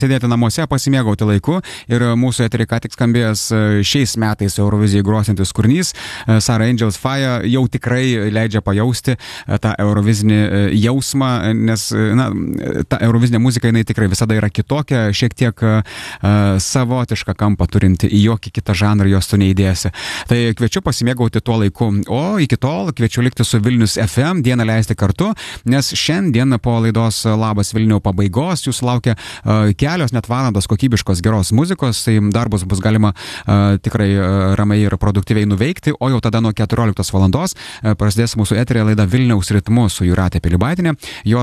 sėdėti namuose, pasimėgauti laiku ir mūsų eterį ką tik skambėjęs šiais metais Eurovizijai grosintis kūrinys Sarah Angels Fire jau tikrai leidžia pajausti tą eurovizinį jausmą, nes ta eurovizinė muzika jinai tikrai visada yra kitokia, šiek tiek savotišką kampą turinti, į jokį kitą žanrą jos tu neįdėsi. Tai kviečiu pasimėgauti tuo laiku, o iki tol kviečiu likti su Vilnius FM, dieną leisti kartu, nes šiandien po laidos Labas Vilniau pabaigos jūsų laukia kelios net valandos kokybiškos geros muzikos, tai darbus bus galima tikrai ramiai ir produktyviai nuveikti, o jau tada nuo 14 valandos prasidės mūsų eterė laida Vilniaus ritmu su Jūratė Pilibaitinė.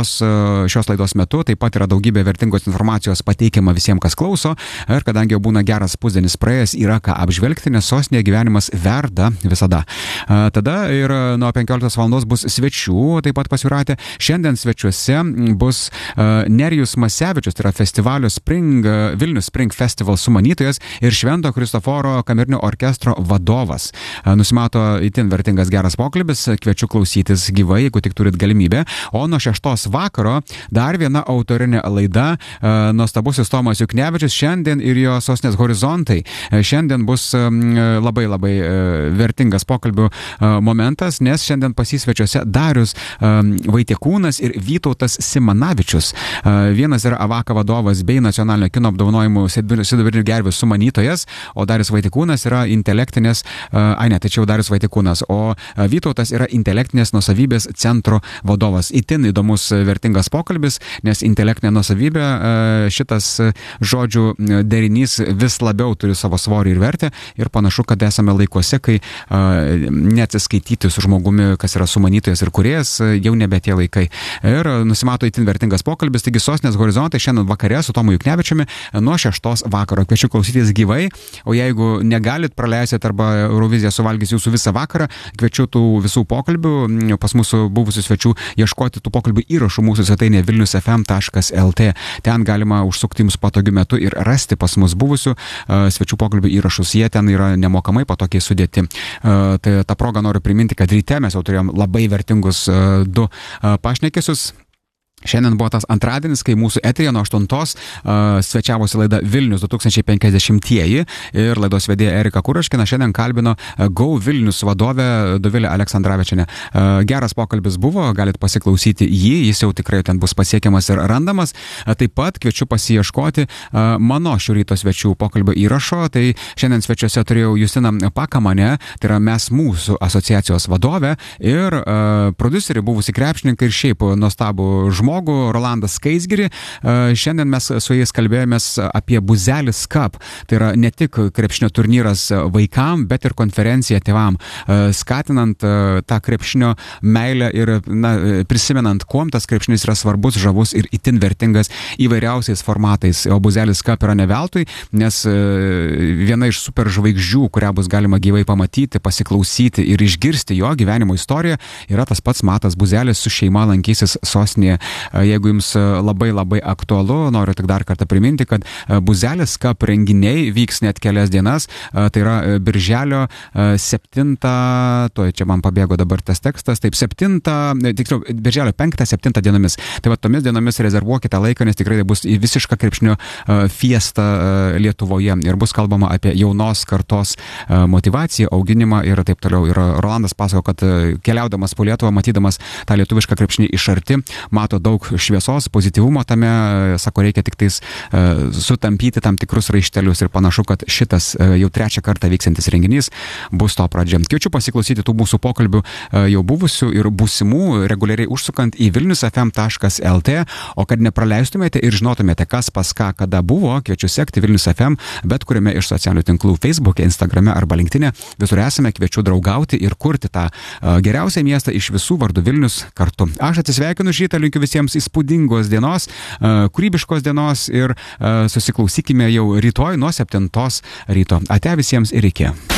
Šios laidos metu taip pat yra daugybė vertingos informacijos pateikiama visiems, kas klauso, ir kadangi jau būna geras pusdienis praėjęs, yra ką apžvelgti, nes sostinėje gyvenimas verda visada. Tada ir nuo 15 valandos bus svečių, taip pat pas Jūratę. Šiandien svečiuose bus Nerijus Masevičius, tai yra festivalio Vilnius Spring Festival sumanytojas ir Švento Kristoforo kamerinio orkestro vadovas. Nusimato itin vertingas geras pokalbis, kviečiu klausytis gyvai, jeigu tik turit galimybę. O nuo 6 vakaro dar viena autorinė laida, nuostabusis Tomas Juknevičius, šiandien ir jo sostinės horizontai. Šiandien bus labai vertingas pokalbių momentas, nes šiandien pasisvečiuose Darius Vaitiekūnas ir Vytautas Simanavičius. Vienas yra Avaka vadovas bei nacionalinio kino apdovanojimų sidabrinių gervių sumanytojas, o Darius Vaitiekūnas yra intelektinės, tačiau Darius Vaitiekūnas, o Vytautas yra intelektinės nuosavybės centro vadovas. Itin įdomus vertingas pokalbis, nes intelektinė nuosavybė, šitas žodžių derinys vis labiau turi savo svorį ir vertę ir panašu, kad esame laikuose, kai neatsiskaityti su žmogumi, kas yra sumanytojas ir kūrėjas, jau nebe tie laikai. Ir nusimato itin vertingas pokalbis, taigi sostinės horizontai šiandien vakare su Tomu Juknevičiumi nuo 6 vakaro. Kviečiu klausytis gyvai, o jeigu negalit praleisit arba Eurovizija suvalgys jūsų visą vakarą, kviečiu tų visų pokalbių pas mūsų buvusių svečių ieškoti tų pokalbių įrašų mūsų svetainėje vilniusfm.lt. Ten galima užsukti jums patogiu metu ir rasti pas mus buvusių svečių pokalbių įrašus. Jie ten yra nemokamai patogiai sudėti. Tai tą progą noriu priminti, kad ryte mes jau turėjom labai vertingus 2 pašnekesius. Šiandien buvo tas antradienis, kai mūsų eterija nuo 8 svečiavosi laida Vilnius 2050-ieji ir laidos vedėja Erika Kuraškina šiandien kalbino Go Vilnius vadovę Dovilę Aleksandravičienę. Geras pokalbis buvo, galit pasiklausyti jį, jis jau tikrai ten bus pasiekiamas ir randamas. Taip pat kviečiu pasiieškoti mano šio ryto svečių pokalbio įrašo. Tai šiandien svečiuose turėjau Justiną Pakamanę, tai yra Mes mūsų asociacijos vadovę ir prodiuserį, buvusi krepšininkai ir šiaip nuostabų žmogų Rolandas Skaisgirį. Šiandien mes su jais kalbėjomės apie Buzelis Cup. Tai yra ne tik krepšinio turnyras vaikam, bet ir konferencija tėvam, skatinant tą krepšinio meilę ir prisimenant, kuom tas krepšinis yra svarbus, žavus ir itin vertingas įvairiausiais formatais. O Buzelis Cup yra ne veltui, nes viena iš super žvaigždžių, kurią bus galima gyvai pamatyti, pasiklausyti ir išgirsti jo gyvenimo istoriją, yra tas pats Matas Buzelis, su šeima lankysis sostinėje. Jeigu jums labai aktualu, noriu tik dar kartą priminti, kad Buzelis Cup renginiai vyks net kelias dienas, tai yra birželio 7, čia man pabėgo dabar tas tekstas, taip, birželio 5-7 dienomis. Tai va, tomis dienomis rezervuokite laiką, nes tikrai bus visiška krepšinio fiesta Lietuvoje ir bus kalbama apie jaunos kartos motivaciją, auginimą ir taip toliau. Ir Rolandas pasako, kad keliaudamas po Lietuvą, matydamas tą lietuvišką krepšinį iš arti, mato daug šviesos, pozityvumo tame, sako, reikia tik tais sutampyti tam tikrus raištelius ir panašu, kad šitas jau 3 kartą vyksantis renginys bus to pradžia. Kviečiu pasiklausyti tų mūsų pokalbių jau buvusių ir būsimų, reguliariai užsukant į vilniusfm.lt, o kad nepraleistumėte ir žinotumėte, kas pas ką kada buvo, kviečiu sekti Vilnius FM, bet kuriame iš socialinių tinklų Facebook'e, Instagrame arba LinkedIn'e. Visur esame, kviečiu draugauti ir kurti tą geriausią miestą iš visų vardu Vilnius kartu. Aš atsisveikinu šį rytą, linkiu visiems įspūdingos dienos, kūrybiškos dienos ir susiklausykime jau rytoj nuo 7 ryto. Ate visiems ir iki.